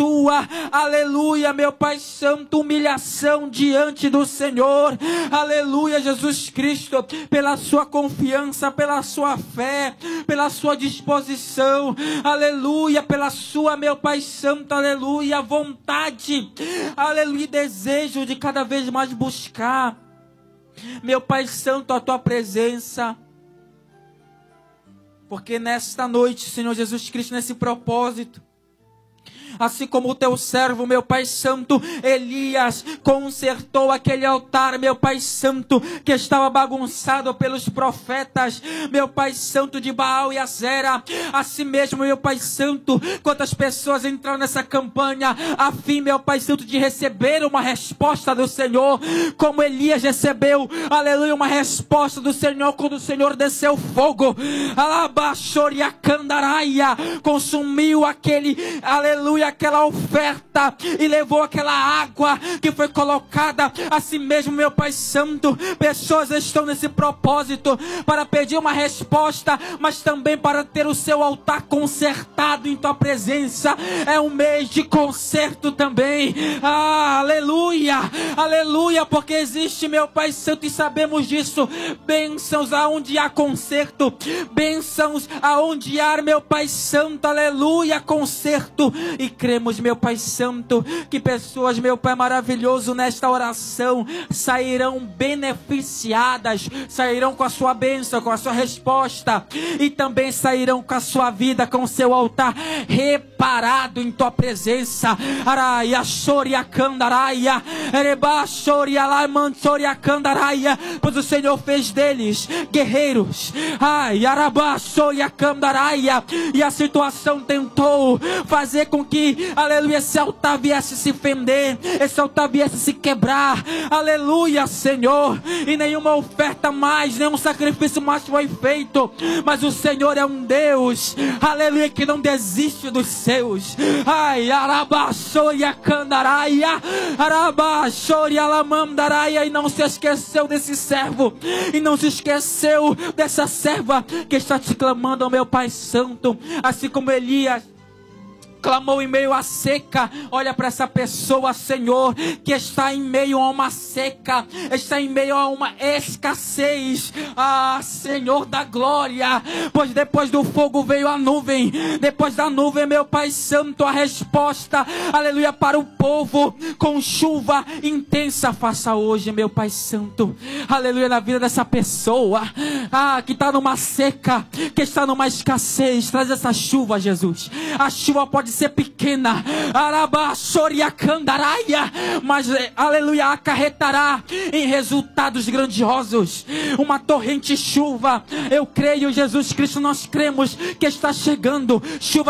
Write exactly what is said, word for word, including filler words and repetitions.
sua, aleluia, meu Pai Santo, humilhação diante do Senhor, aleluia, Jesus Cristo, pela sua confiança, pela sua fé, pela sua disposição, aleluia, pela sua, meu Pai Santo, aleluia, vontade, aleluia, desejo de cada vez mais buscar, meu Pai Santo, a tua presença. Porque nesta noite, Senhor Jesus Cristo, nesse propósito, assim como o teu servo, meu Pai Santo, Elias, consertou aquele altar, meu Pai Santo, que estava bagunçado pelos profetas, meu Pai Santo, de Baal e Azera. Assim mesmo, meu Pai Santo, quantas pessoas entraram nessa campanha, a fim, meu Pai Santo, de receber uma resposta do Senhor, como Elias recebeu, aleluia, uma resposta do Senhor, quando o Senhor desceu fogo, alabaxoriacandaraia, consumiu aquele, aleluia, aquela oferta e levou aquela água que foi colocada. Assim mesmo, meu Pai Santo, pessoas estão nesse propósito para pedir uma resposta, mas também para ter o seu altar consertado em tua presença. É um mês de conserto também. Ah, aleluia, aleluia, porque existe, meu Pai Santo, e sabemos disso, bênçãos aonde há conserto, bênçãos aonde há, meu Pai Santo, aleluia, conserto. E cremos, meu Pai Santo, que pessoas, meu Pai maravilhoso, nesta oração sairão beneficiadas, sairão com a sua bênção, com a sua resposta, e também sairão com a sua vida, com o seu altar reparado em tua presença. Araia, choria, candaraia, ereba, choria, lamanchoria, candaraia, pois o Senhor fez deles guerreiros. Ai, araba, choria, candaraia, e a situação tentou fazer com que, aleluia, esse altar viesse se fender, esse altar viesse se quebrar, aleluia, Senhor, e nenhuma oferta mais, nenhum sacrifício mais foi feito, mas o Senhor é um Deus, aleluia, que não desiste dos seus. Ai, arabaxoria candaraia, arabaxoria lamandaraia, e não se esqueceu desse servo, e não se esqueceu dessa serva que está te clamando, meu Pai Santo, assim como Elias clamou em meio à seca. Olha para essa pessoa, Senhor, que está em meio a uma seca, está em meio a uma escassez. Ah, Senhor da glória, pois depois do fogo veio a nuvem, depois da nuvem, meu Pai Santo, a resposta, aleluia, para o povo, com chuva intensa. Faça hoje, meu Pai Santo, aleluia, na vida dessa pessoa, ah, que está numa seca, que está numa escassez. Traz essa chuva, Jesus. A chuva pode ser pequena, arabaxoriacandaraia, mas aleluia, acarretará em resultados grandiosos. Uma torrente chuva, eu creio, Jesus Cristo, nós cremos que está chegando chuva